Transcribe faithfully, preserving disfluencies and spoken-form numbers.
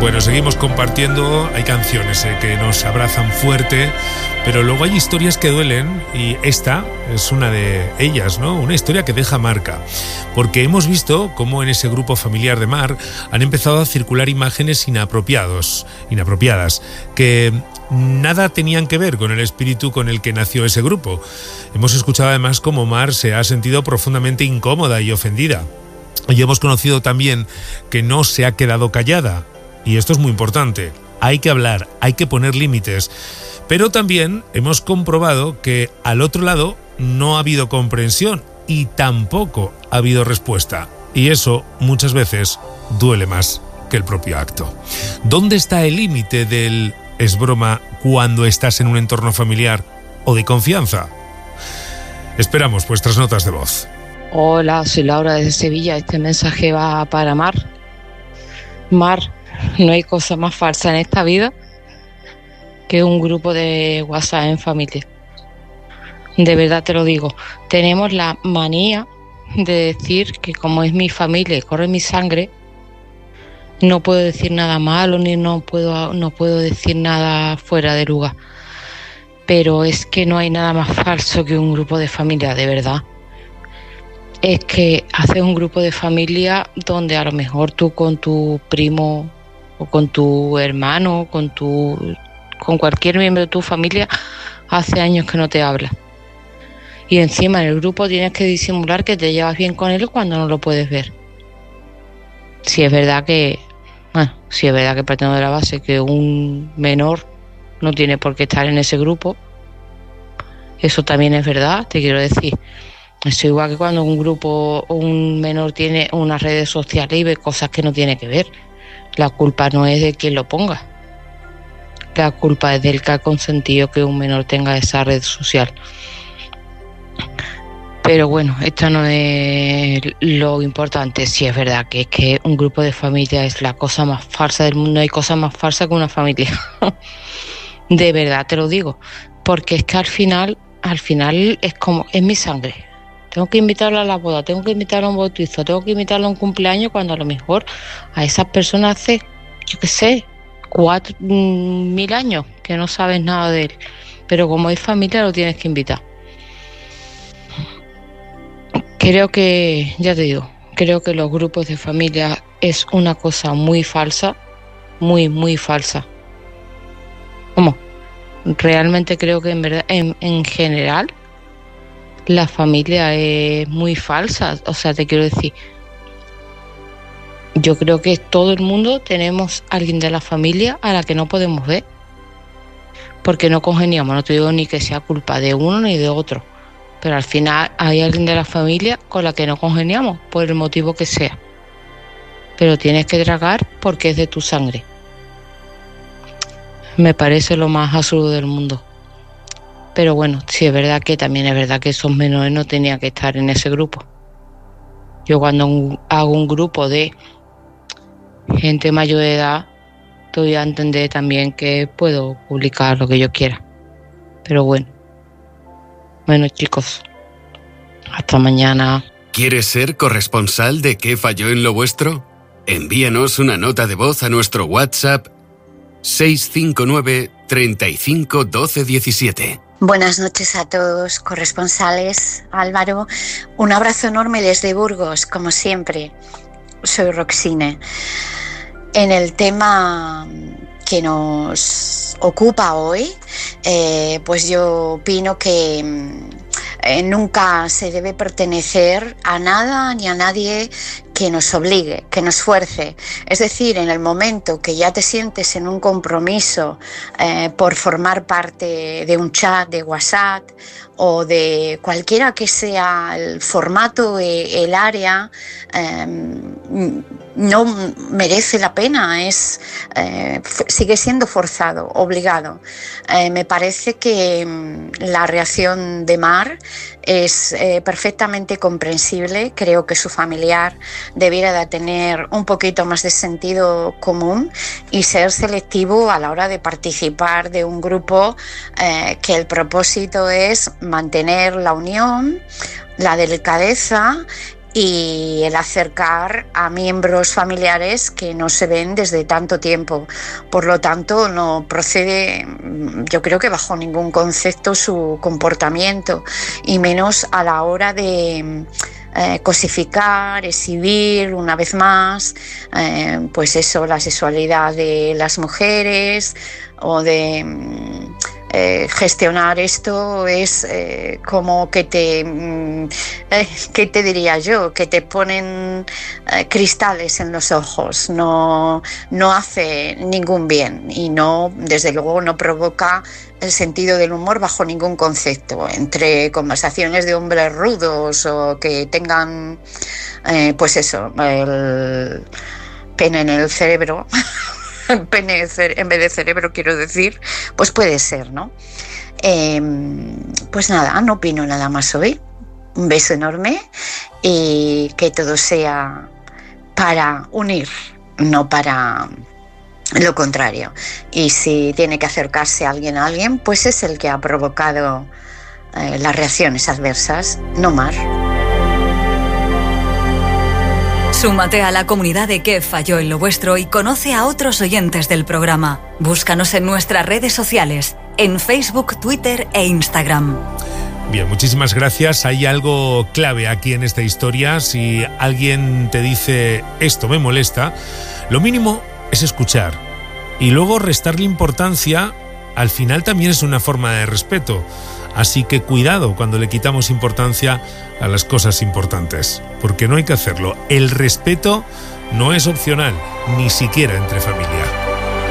Bueno, seguimos compartiendo, hay canciones eh, que nos abrazan fuerte, pero luego hay historias que duelen y esta es una de ellas, ¿no? Una historia que deja marca, porque hemos visto cómo en ese grupo familiar de Mar han empezado a circular imágenes inapropiados, inapropiadas, que nada tenían que ver con el espíritu con el que nació ese grupo. Hemos escuchado además cómo Mar se ha sentido profundamente incómoda y ofendida. Y hemos conocido también que no se ha quedado callada. Y esto es muy importante. Hay que hablar, hay que poner límites. Pero también hemos comprobado que al otro lado no ha habido comprensión y tampoco ha habido respuesta. Y eso muchas veces duele más que el propio acto. ¿Dónde está el límite del es broma cuando estás en un entorno familiar o de confianza? Esperamos vuestras notas de voz. Hola, soy Laura desde Sevilla. Este mensaje va para Mar. Mar, no hay cosa más falsa en esta vida que un grupo de WhatsApp en familia. De verdad te lo digo. Tenemos la manía de decir que como es mi familia y corre mi sangre, no puedo decir nada malo ni no puedo, no puedo decir nada fuera de lugar. Pero es que no hay nada más falso que un grupo de familia, de verdad. Es que haces un grupo de familia donde a lo mejor tú con tu primo o con tu hermano, con tu, con cualquier miembro de tu familia, hace años que no te hablas. Y encima en el grupo tienes que disimular que te llevas bien con él cuando no lo puedes ver. Si es verdad que, bueno, si es verdad que partiendo de la base que un menor no tiene por qué estar en ese grupo, eso también es verdad, te quiero decir. Es igual que cuando un grupo o un menor tiene unas redes sociales y ve cosas que no tiene que ver. La culpa no es de quien lo ponga. La culpa es del que ha consentido que un menor tenga esa red social. Pero bueno, esto no es lo importante. Sí es verdad que es que un grupo de familia es la cosa más falsa del mundo. No hay cosa más falsa que una familia. De verdad te lo digo. Porque es que al final, al final es como, es mi sangre. Tengo que invitarlo a la boda, tengo que invitarlo a un bautizo, tengo que invitarlo a un cumpleaños cuando a lo mejor a esas personas hace, yo qué sé, cuatro mmm, mil años que no sabes nada de él. Pero como es familia lo tienes que invitar. Creo que, ya te digo, creo que los grupos de familia es una cosa muy falsa, muy, muy falsa. ¿Cómo? Realmente creo que en verdad, en, en general, la familia es muy falsa. O sea, te quiero decir, yo creo que todo el mundo tenemos a alguien de la familia a la que no podemos ver porque no congeniamos. No te digo ni que sea culpa de uno ni de otro, pero al final hay alguien de la familia con la que no congeniamos por el motivo que sea, pero tienes que tragar porque es de tu sangre. Me parece lo más absurdo del mundo. Pero bueno, sí es verdad que también es verdad que esos menores no tenían que estar en ese grupo. Yo cuando un, hago un grupo de gente mayor de edad, doy a entender también que puedo publicar lo que yo quiera. Pero bueno. Bueno, chicos, hasta mañana. ¿Quieres ser corresponsal de ¿Qué falló en lo vuestro? Envíanos una nota de voz a nuestro WhatsApp seis cinco nueve, treinta y cinco, doce, diecisiete. Buenas noches a todos, corresponsales. Álvaro, un abrazo enorme desde Burgos, como siempre. Soy Roxine. En el tema que nos ocupa hoy, eh, pues yo opino que eh, nunca se debe pertenecer a nada ni a nadie que nos obligue, que nos fuerce. Es decir, en el momento que ya te sientes en un compromiso eh, por formar parte de un chat de WhatsApp o de cualquiera que sea el formato, eh, el área, eh, no merece la pena, es, eh, sigue siendo forzado, obligado. Eh, me parece que mm, la reacción de Mar es eh, perfectamente comprensible. Creo que su familiar debiera de tener un poquito más de sentido común y ser selectivo a la hora de participar de un grupo eh, que el propósito es mantener la unión, la delicadeza y el acercar a miembros familiares que no se ven desde tanto tiempo. Por lo tanto, no procede, yo creo que bajo ningún concepto, su comportamiento, y menos a la hora de eh, cosificar, exhibir una vez más, eh, pues eso, la sexualidad de las mujeres, o de Eh, gestionar esto es eh, como que te, eh, ¿qué te diría yo? Que te ponen eh, cristales en los ojos. No, no hace ningún bien y no, desde luego, no provoca el sentido del humor bajo ningún concepto. Entre conversaciones de hombres rudos o que tengan, eh, pues eso, el pene en el cerebro. Pene en vez de cerebro, quiero decir, pues puede ser, ¿no? Eh, pues nada, no opino nada más hoy. Un beso enorme y que todo sea para unir, no para lo contrario. Y si tiene que acercarse alguien a alguien, pues es el que ha provocado eh, las reacciones adversas, no Mar. Súmate a la comunidad de ¿Qué falló en lo vuestro? Y conoce a otros oyentes del programa. Búscanos en nuestras redes sociales, en Facebook, Twitter e Instagram. Bien, muchísimas gracias. Hay algo clave aquí en esta historia. Si alguien te dice esto me molesta, lo mínimo es escuchar. Y luego restarle importancia, al final también es una forma de respeto. Así que cuidado cuando le quitamos importancia a las cosas importantes, porque no hay que hacerlo. El respeto no es opcional, ni siquiera entre familia.